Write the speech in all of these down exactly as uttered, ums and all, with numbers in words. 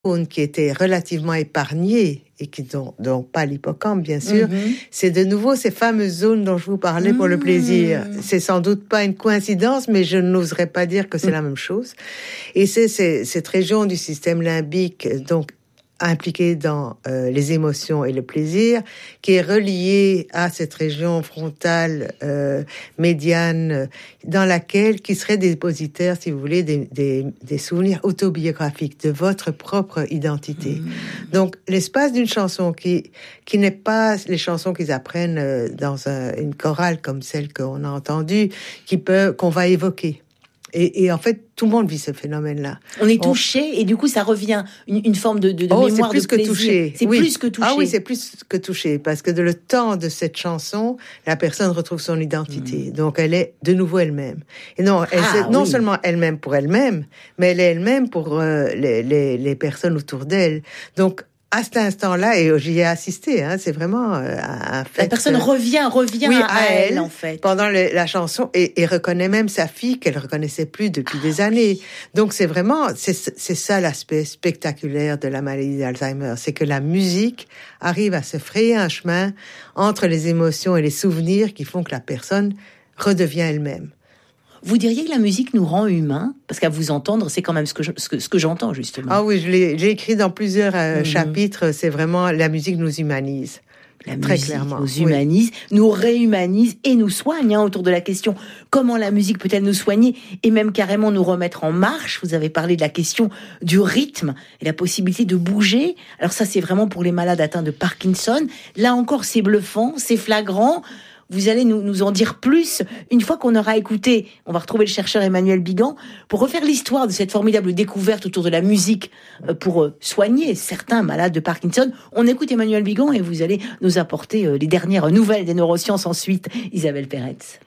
qui était relativement épargné et qui n'ont donc pas l'hippocampe, bien sûr, mm-hmm. c'est de nouveau ces fameuses zones dont je vous parlais mm-hmm. pour le plaisir. C'est sans doute pas une coïncidence, mais je n'oserais pas dire que c'est mm-hmm. la même chose. Et c'est, c'est cette région du système limbique, donc impliquée dans euh, les émotions et le plaisir, qui est reliée à cette région frontale euh, médiane, dans laquelle, qui serait dépositaire, si vous voulez, des, des, des souvenirs autobiographiques de votre propre identité. Mmh. Donc, l'espace d'une chanson qui qui n'est pas les chansons qu'ils apprennent euh, dans un, une chorale comme celle qu'on a entendue, qui peut qu'on va évoquer. Et, et en fait, tout le monde vit ce phénomène-là. On est touché on... et du coup, ça revient une, une forme de, de, de oh, mémoire, c'est plus de que plaisir. Touché. C'est oui. plus que touché. Ah oui, c'est plus que touché parce que de le temps de cette chanson, la personne retrouve son identité. Mmh. Donc, elle est de nouveau elle-même. Et non, elle, ah, non oui. seulement elle-même pour elle-même, mais elle est elle-même pour euh, les, les, les personnes autour d'elle. Donc, à cet instant-là, et j'y ai assisté, hein, c'est vraiment euh, un fait. La personne euh, revient, revient oui, à, à elle, elle, en fait. Pendant le, la chanson, et, et reconnaît même sa fille qu'elle reconnaissait plus depuis ah, des années. Oui. Donc c'est vraiment, c'est, c'est ça l'aspect spectaculaire de la maladie d'Alzheimer, c'est que la musique arrive à se frayer un chemin entre les émotions et les souvenirs qui font que la personne redevient elle-même. Vous diriez que la musique nous rend humains? Parce qu'à vous entendre, c'est quand même ce que, je, ce que, ce que j'entends, justement. Ah oui, je l'ai, j'ai écrit dans plusieurs euh, mmh. chapitres, c'est vraiment, la musique nous humanise. La Très musique clairement, nous humanise, oui. nous réhumanise et nous soigne, hein, autour de la question comment la musique peut-elle nous soigner et même carrément nous remettre en marche. Vous avez parlé de la question du rythme et la possibilité de bouger. Alors ça, c'est vraiment pour les malades atteints de Parkinson. Là encore, c'est bluffant, c'est flagrant. Vous allez nous, nous en dire plus une fois qu'on aura écouté. On va retrouver le chercheur Emmanuel Bigan pour refaire l'histoire de cette formidable découverte autour de la musique pour soigner certains malades de Parkinson. On écoute Emmanuel Bigan et vous allez nous apporter les dernières nouvelles des neurosciences ensuite. Isabelle Peretz.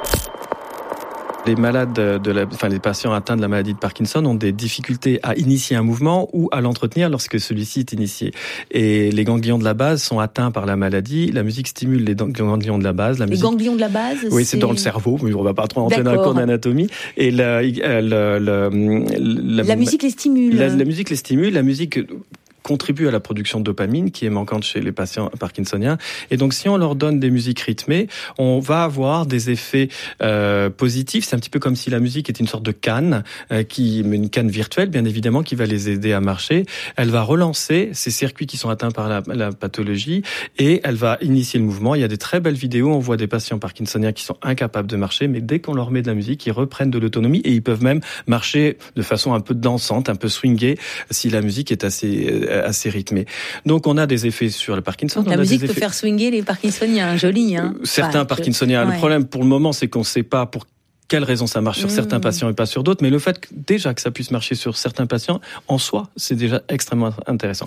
Les malades de la, enfin les patients atteints de la maladie de Parkinson ont des difficultés à initier un mouvement ou à l'entretenir lorsque celui-ci est initié. Et les ganglions de la base sont atteints par la maladie. La musique stimule les ganglions de la base. La les musique... ganglions de la base. Oui, c'est, c'est dans le cerveau. Mais on va pas trop entrer dans la cour d'anatomie. Et la, la, la, la, la, la musique les stimule. La, la musique les stimule. La musique contribue à la production de dopamine qui est manquante chez les patients parkinsoniens. Et donc, si on leur donne des musiques rythmées, on va avoir des effets euh, positifs. C'est un petit peu comme si la musique était une sorte de canne, euh, qui, une canne virtuelle, bien évidemment, qui va les aider à marcher. Elle va relancer ces circuits qui sont atteints par la, la pathologie et elle va initier le mouvement. Il y a des très belles vidéos. On voit des patients parkinsoniens qui sont incapables de marcher, mais dès qu'on leur met de la musique, ils reprennent de l'autonomie et ils peuvent même marcher de façon un peu dansante, un peu swingée, si la musique est assez assez rythmé. Donc on a des effets sur le Parkinson. Donc, la on musique a des peut effets... faire swinger les Parkinsoniens, joli. Hein. Certains enfin, Parkinsoniens. Je... Le ouais. problème pour le moment, c'est qu'on ne sait pas pour quelles raisons ça marche sur mmh. certains patients et pas sur d'autres. Mais le fait que, déjà que ça puisse marcher sur certains patients, en soi, c'est déjà extrêmement intéressant.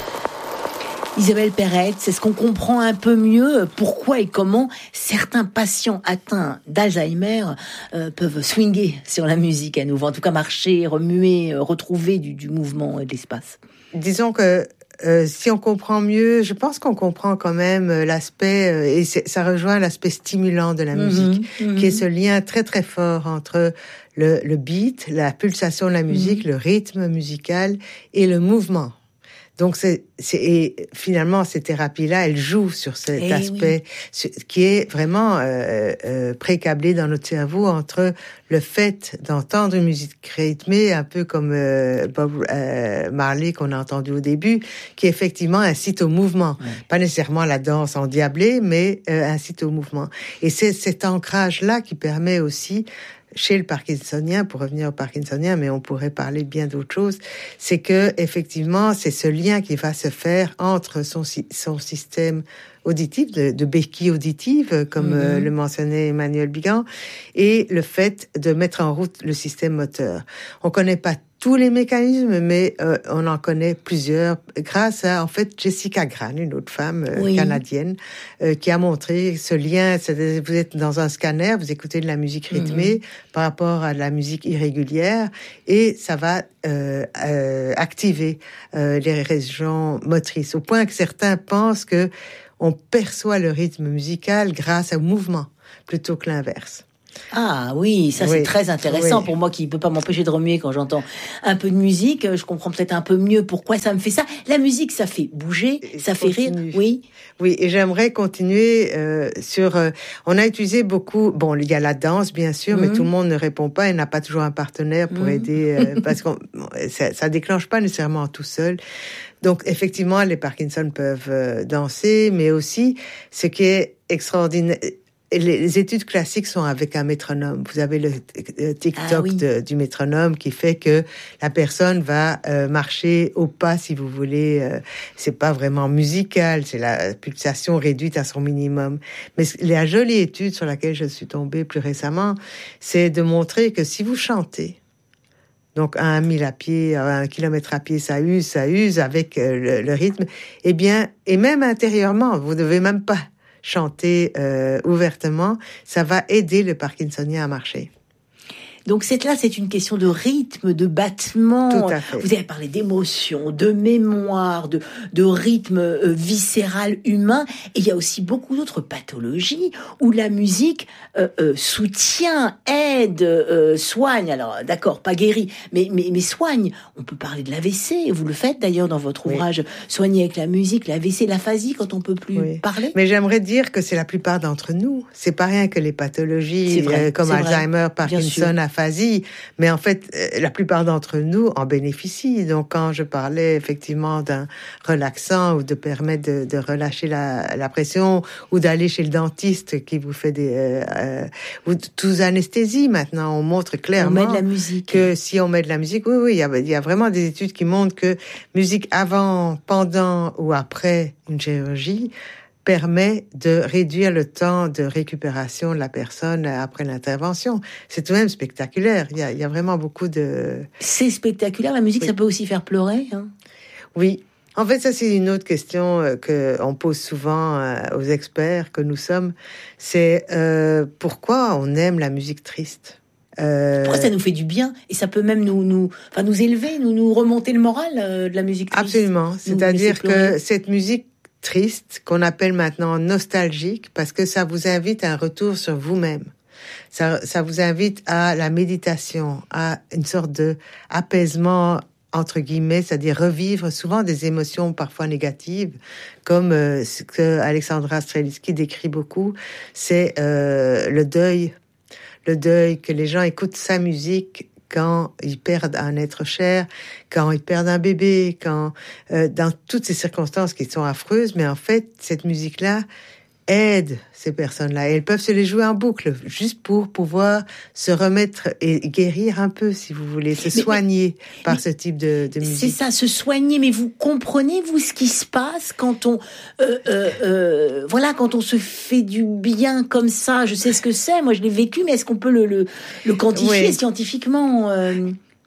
Isabelle Peretz, est-ce qu'on comprend un peu mieux pourquoi et comment certains patients atteints d'Alzheimer euh, peuvent swinger sur la musique à nouveau, en tout cas marcher, remuer, retrouver du, du mouvement et de l'espace? Disons que euh, si on comprend mieux, je pense qu'on comprend quand même l'aspect, euh, et ça rejoint l'aspect stimulant de la mmh, musique, mmh. qui est ce lien très très fort entre le, le beat, la pulsation de la musique, mmh. le rythme musical et le mouvement. Donc c'est, c'est et finalement ces thérapies-là, elles jouent sur cet eh aspect oui. sur, qui est vraiment euh, euh, précablé dans notre cerveau entre le fait d'entendre une musique rythmée, un peu comme euh, Bob euh, Marley qu'on a entendu au début, qui effectivement incite au mouvement, ouais. pas nécessairement la danse endiablée, mais euh, incite au mouvement. Et c'est cet ancrage-là qui permet aussi chez le parkinsonien, pour revenir au parkinsonien, mais on pourrait parler bien d'autres choses, c'est que effectivement, c'est ce lien qui va se faire entre son, son système auditif, de, de béquille auditive, comme mm-hmm. euh, le mentionnait Emmanuel Bigan, et le fait de mettre en route le système moteur. On connaît pas tous les mécanismes, mais euh, on en connaît plusieurs grâce à, en fait, Jessica Grahn, une autre femme euh, oui. canadienne, euh, qui a montré ce lien. Vous êtes dans un scanner, vous écoutez de la musique rythmée mm-hmm. par rapport à la musique irrégulière, et ça va euh, euh, activer euh, les régions motrices, au point que certains pensent que on perçoit le rythme musical grâce au mouvement, plutôt que l'inverse. Ah oui, ça oui. c'est très intéressant oui. pour moi qui ne peut pas m'empêcher de remuer quand j'entends un peu de musique. Je comprends peut-être un peu mieux pourquoi ça me fait ça. La musique, ça fait bouger, et ça fait continue. rire. Oui. Oui, et j'aimerais continuer euh, sur... Euh, on a utilisé beaucoup... Bon, il y a la danse, bien sûr, mmh. mais tout le monde ne répond pas et n'a pas toujours un partenaire pour mmh. aider, euh, parce que ça, ça déclenche pas nécessairement tout seul. Donc, effectivement, les Parkinson peuvent euh, danser, mais aussi, ce qui est extraordinaire... Les études classiques sont avec un métronome. Vous avez le tic-toc ah, oui. de, du métronome qui fait que la personne va euh, marcher au pas, si vous voulez. Euh, c'est pas vraiment musical, c'est la pulsation réduite à son minimum. Mais la jolie étude sur laquelle je suis tombée plus récemment, c'est de montrer que si vous chantez, donc à un mille à pied, à un kilomètre à pied, ça use, ça use avec le, le rythme, eh bien, et même intérieurement, vous ne devez même pas chanter euh, ouvertement, ça va aider le parkinsonien à marcher. Donc c'est là, c'est une question de rythme, de battement. Tout à fait. Vous avez parlé d'émotion, de mémoire, de, de rythme euh, viscéral humain. Et il y a aussi beaucoup d'autres pathologies où la musique euh, euh, soutient, aide, euh, soigne. Alors d'accord, pas guérit, mais, mais, mais soigne. On peut parler de l'A V C. Vous le faites d'ailleurs dans votre ouvrage, oui. Soigner avec la musique, l'A V C, l'aphasie quand on peut plus oui. parler. Mais j'aimerais dire que c'est la plupart d'entre nous. C'est pas rien que les pathologies vrai, euh, comme Alzheimer, vrai. Parkinson, aphasie, mais en fait, la plupart d'entre nous en bénéficient. Donc, quand je parlais effectivement d'un relaxant ou de permettre de, de relâcher la, la pression ou d'aller chez le dentiste qui vous fait des... Euh, euh, ou tous anesthésie, maintenant, on montre clairement... On met de la musique. Que si on met de la musique, oui, oui, il y a, il y a vraiment des études qui montrent que musique avant, pendant ou après une chirurgie permet de réduire le temps de récupération de la personne après l'intervention. C'est tout de même spectaculaire. Il y a, il y a vraiment beaucoup de... C'est spectaculaire. La musique, oui. Ça peut aussi faire pleurer, hein? Oui. En fait, ça, c'est une autre question euh, qu'on pose souvent euh, aux experts que nous sommes. C'est euh, pourquoi on aime la musique triste? Euh... Pourquoi ça nous fait du bien et ça peut même nous, nous, enfin, nous élever, nous, nous remonter le moral euh, de la musique triste? Absolument. C'est-à-dire que cette musique triste, qu'on appelle maintenant nostalgique, parce que ça vous invite à un retour sur vous-même. Ça, ça vous invite à la méditation, à une sorte de apaisement, entre guillemets, c'est-à-dire revivre souvent des émotions parfois négatives, comme euh, ce que Alexandra Strelitzky décrit beaucoup, c'est euh, le deuil. Le deuil, que les gens écoutent sa musique quand ils perdent un être cher, quand ils perdent un bébé, quand euh, dans toutes ces circonstances qui sont affreuses, mais en fait, cette musique-là aide ces personnes-là. Et elles peuvent se les jouer en boucle, juste pour pouvoir se remettre et guérir un peu, si vous voulez, se mais, soigner mais, par mais, ce type de, de musique. C'est ça, se soigner. Mais vous comprenez, vous, ce qui se passe quand on, euh, euh, euh, voilà, quand on se fait du bien comme ça. Je sais ce que c'est. Moi, je l'ai vécu, mais est-ce qu'on peut le, le, le quantifier oui. scientifiquement euh...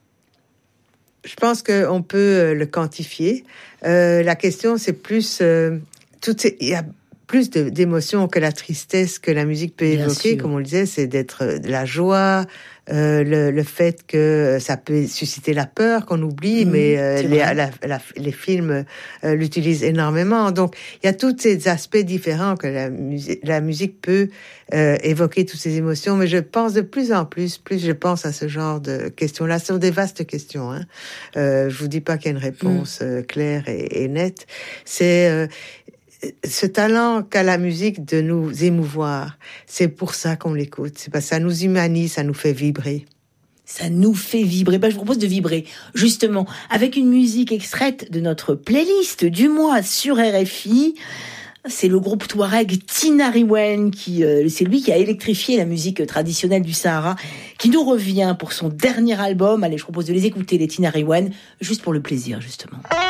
Je pense qu'on peut le quantifier. Euh, la question, c'est plus, euh, toutes ces, il y a plus de, d'émotions que la tristesse que la musique peut Bien évoquer, sûr. Comme on le disait, c'est d'être de la joie, euh, le, le fait que ça peut susciter la peur qu'on oublie, mmh, mais euh, les, la, la, les films euh, l'utilisent énormément. Donc, il y a tous ces aspects différents que la musique, la musique peut euh, évoquer toutes ces émotions. Mais je pense de plus en plus, plus je pense à ce genre de questions-là, ce sont des vastes questions. Hein. Euh, je vous dis pas qu'il y a une réponse mmh. euh, claire et, et nette. C'est euh, ce talent qu'a la musique de nous émouvoir, c'est pour ça qu'on l'écoute. C'est parce que ça nous humanise, ça nous fait vibrer. Ça nous fait vibrer. Ben, je vous propose de vibrer, justement, avec une musique extraite de notre playlist du mois sur R F I. C'est le groupe touareg Tinariwen, qui, euh, c'est lui qui a électrifié la musique traditionnelle du Sahara, qui nous revient pour son dernier album. Allez, je propose de les écouter, les Tinariwen, juste pour le plaisir, justement.